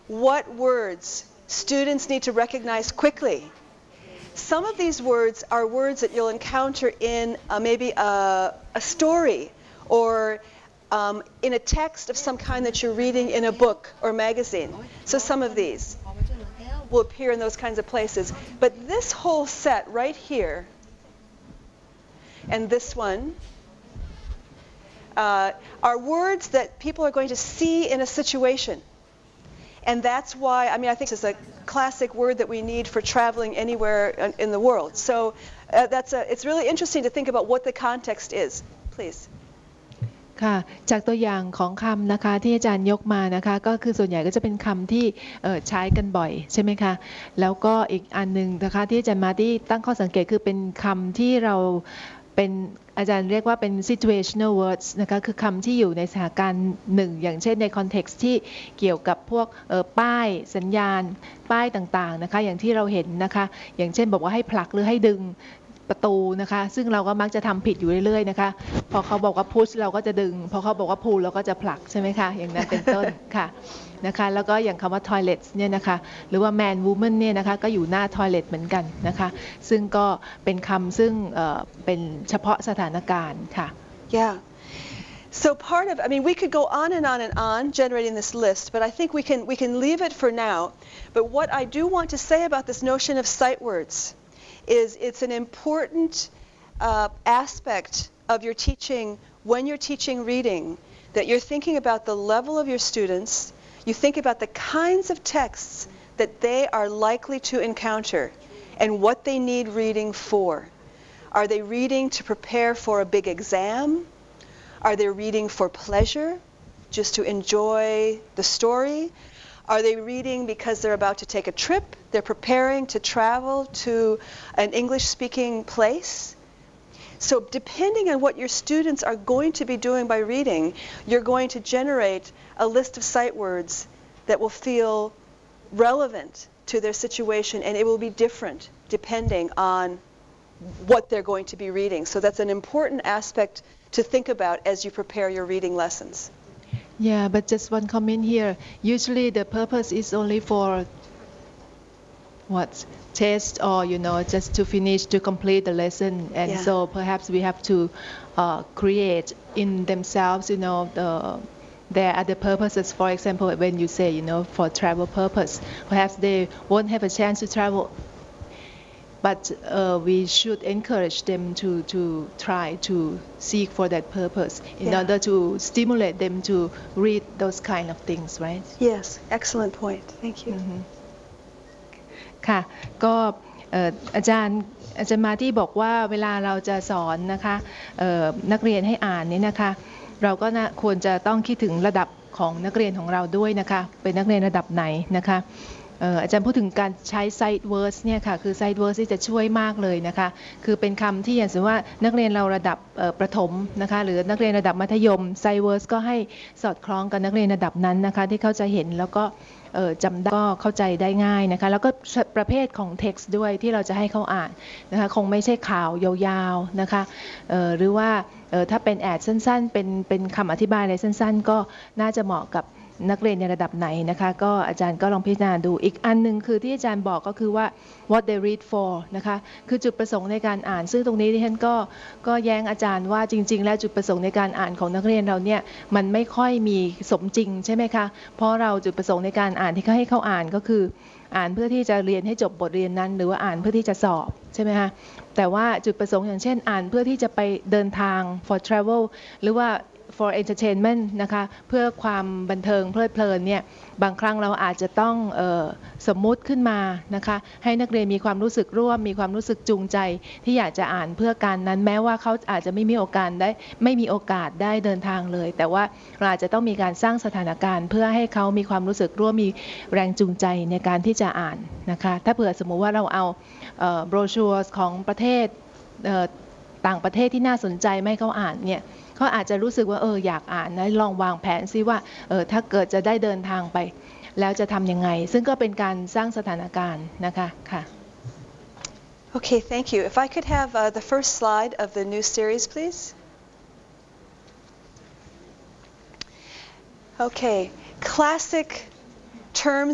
what words students need to recognize quickly. Some of these words are words that you'll encounter in maybe a story or in a text of some kind that you're reading in a book or magazine. So some of these will appear in those kinds of places. But this whole set right here and this one are words that people are going to see in a situation. And that's why, I think this is a classic word that we need for traveling anywhere in the world. So it's really interesting to think about what the context is. Please. ค่ะจากตัวอย่างของคำนะคะที่อาจารย์ยกมานะคะก็คือส่วนใหญ่ก็จะเป็นคำที่ใช้กันบ่อยใช่ไหมคะแล้วก็อีกอันนึงนะคะที่อาจารย์มาที่ตั้งข้อสังเกตคือเป็นคำที่เราเป็นอาจารย์เรียกว่าเป็น situational words นะคะคือคำที่อยู่ในสถานการณ์หนึ่งอย่างเช่นใน context ที่เกี่ยวกับพวกป้ายสัญญาณป้ายต่างๆนะคะอย่างที่เราเห็นนะคะอย่างเช่นบอกว่าให้ผลักหรือให้ดึงประตูนะคะซึ่งเราก็มักจะทำผิดอยู่เรื่อยๆนะคะพอเขาบอกว่า push เราก็จะดึงพอเขาบอกว่า pull เราก็จะผลักใช่ไหมคะอย่างนั้นเป็นต้นค่ะนะคะแล้วก็อย่างคำว่า toilet เนี่ยนะคะหรือว่า man woman เนี่ยนะคะก็อยู่หน้า toilet เหมือนกันนะคะซึ่งก็เป็นคำซึ่งเป็นเฉพาะสถานการณ์ค่ะ Yeah. So part of, we could go on and on and on generating this list, but I think we can leave it for now. But what I do want to say about this notion of sight words is it's an important aspect of your teaching when you're teaching reading, that you're thinking about the level of your students, you think about the kinds of texts that they are likely to encounter and what they need reading for. Are they reading to prepare for a big exam? Are they reading for pleasure, just to enjoy the story? Are they reading because they're about to take a trip? They're preparing to travel to an English-speaking place? So depending on what your students are going to be doing by reading, you're going to generate a list of sight words that will feel relevant to their situation, and it will be different depending on what they're going to be reading. So that's an important aspect to think about as you prepare your reading lessons. Yeah, but just one comment here. Usually the purpose is only for test or just to finish, to complete the lesson, and so perhaps we have to create in themselves their other purposes. For example, when you say for travel purpose, perhaps they won't have a chance to travel, but we should encourage them to try to seek for that purpose in order to stimulate them to read those kind of things, right? Yes, excellent point. Thank you. ค่ะก็อาจารย์มาที่บอกว่าเวลาเราจะสอนนะคะนักเรียนให้อ่านเนี่ยนะคะเราก็ควรจะต้องคิดถึงระดับของนักเรียนของเราด้วยนะคะเป็นนักเรียนระดับไหนนะคะอาจารย์พูดถึงการใช้ sight words เนี่ยค่ะคือ sight words ที่จะช่วยมากเลยนะคะคือเป็นคำที่อย่างเช่นว่านักเรียนเราระดับประถมนะคะหรือนักเรียนระดับมัธยม sight words ก็ให้สอดคล้องกับนักเรียนระดับนั้นนะคะที่เขาจะเห็นแล้วก็จำได้ก็เข้าใจได้ง่ายนะคะแล้วก็ประเภทของ text ด้วยที่เราจะให้เขาอ่านนะคะคงไม่ใช่ข่าวยาวๆนะคะหรือว่าถ้าเป็นแอดสั้นๆเป็นคำอธิบายอะไรสั้นๆก็น่าจะเหมาะกับนักเรียนในระดับไหนนะคะก็อาจารย์ก็ลองพิจารณาดูอีกอันนึงคือที่อาจารย์บอกก็คือว่า what they read for นะคะคือจุดประสงค์ในการอ่านซึ่งตรงนี้ที่ฉันก็แย้งอาจารย์ว่าจริงๆแล้วจุดประสงค์ในการอ่านของนักเรียนเราเนี่ยมันไม่ค่อยมีสมจริงใช่ไหมคะเพราะเราจุดประสงค์ในการอ่านที่เขาให้เขาอ่านก็คืออ่านเพื่อที่จะเรียนให้จบบทเรียนนั้นหรือว่าอ่านเพื่อที่จะสอบใช่ไหมคะแต่ว่าจุดประสงค์อย่างเช่นอ่านเพื่อที่จะไปเดินทาง for travel หรือว่าfor entertainment นะคะเพื่อความบันเทิงเพลิดเพลินเนี่ยบางครั้งเราอาจจะต้องสมมุติขึ้นมานะคะให้นักเรียนมีความรู้สึกร่วมมีความรู้สึกจูงใจที่อยากจะอ่านเพื่อการนั้นแม้ว่าเขาอาจจะไม่มีโอกาสได้เดินทางเลยแต่ว่าเราอาจจะต้องมีการสร้างสถานการณ์เพื่อให้เขามีความรู้สึกร่วมมีแรงจูงใจในการที่จะอ่านนะคะถ้าเผื่อสมมุติว่าเราเอาโบรชัวร์ของประเทศต่างประเทศที่น่าสนใจไม่เขาอ่านเนี่ยเขาอาจจะรู้สึกว่าอยากอ่านนะลองวางแผนซิว่าถ้าเกิดจะได้เดินทางไปแล้วจะทำยังไงซึ่งก็เป็นการสร้างสถานการณ์นะคะค่ะ Okay, thank you. If I could have the first slide of the new series, please. Okay, classic terms